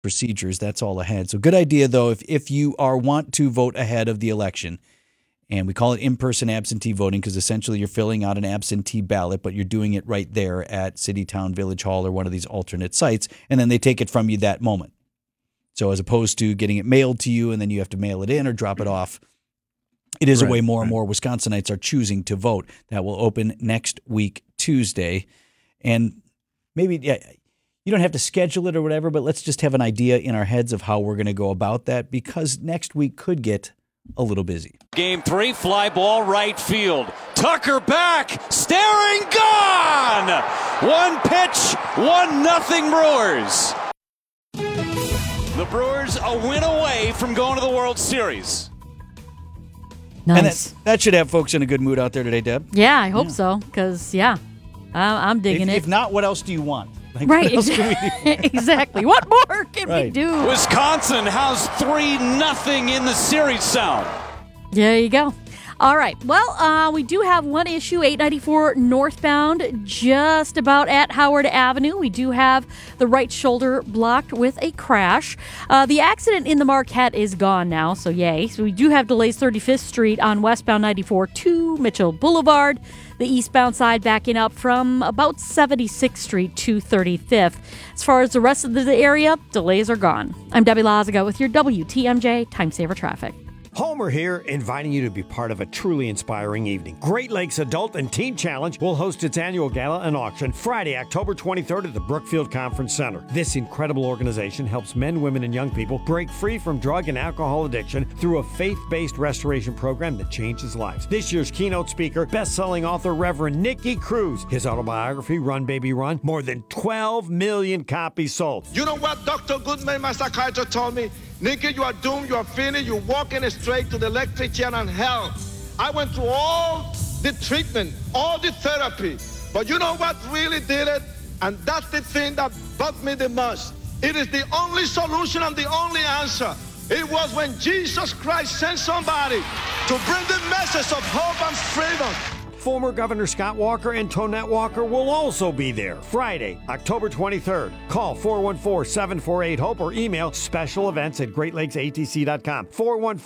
procedures. That's all ahead. So good idea, though, if you want to vote ahead of the election. And we call it in-person absentee voting because essentially you're filling out an absentee ballot, but you're doing it right there at City, Town, Village Hall or one of these alternate sites, and then they take it from you that moment. So as opposed to getting it mailed to you and then you have to mail it in or drop it off, it is a way more and more Wisconsinites are choosing to vote. That will open next week, Tuesday. And maybe you don't have to schedule it or whatever, but let's just have an idea in our heads of how we're going to go about that because next week could get a little busy. Game 3, fly ball right field. Tucker back, staring, gone! 1 pitch, 1-0 Brewers. The Brewers a win away from going to the World Series. Nice. And that should have folks in a good mood out there today, Deb. Yeah, I hope so because, I'm digging it. If not, what else do you want? Right, exactly. What more can we do? Wisconsin has 3-0 in the series sound. There you go. All right. Well, we do have one issue, 894 northbound, just about at Howard Avenue. We do have the right shoulder blocked with a crash. The accident in the Marquette is gone now, so yay. So we do have delays 35th Street on westbound 94 to Mitchell Boulevard. The eastbound side backing up from about 76th Street to 35th. As far as the rest of the area, delays are gone. I'm Debbie Lazaga with your WTMJ Time Saver Traffic. Homer here, inviting you to be part of a truly inspiring evening. Great Lakes Adult and Teen Challenge will host its annual gala and auction Friday, October 23rd at the Brookfield Conference Center. This incredible organization helps men, women, and young people break free from drug and alcohol addiction through a faith-based restoration program that changes lives. This year's keynote speaker, best-selling author Reverend Nicky Cruz. His autobiography, Run Baby Run, more than 12 million copies sold. You know what Dr. Goodman, my psychiatrist, told me? Nicky, you are doomed, you are finished, you're walking straight to the electric chair and hell. I went through all the treatment, all the therapy, but you know what really did it? And that's the thing that bugged me the most. It is the only solution and the only answer. It was when Jesus Christ sent somebody to bring the message of hope and freedom. Former Governor Scott Walker and Tonette Walker will also be there Friday, October 23rd. Call 414-748-HOPE or email special events@greatlakesatc.com. 414